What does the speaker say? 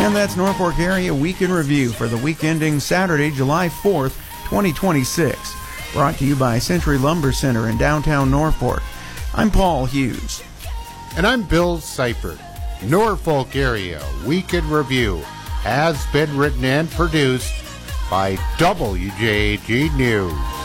And that's Norfolk Area Week in Review for the week ending Saturday, July 4th, 2026. Brought to you by Century Lumber Center in downtown Norfolk. I'm Paul Hughes. And I'm Bill Seifert. Norfolk Area Week in Review has been written and produced by WJAG News.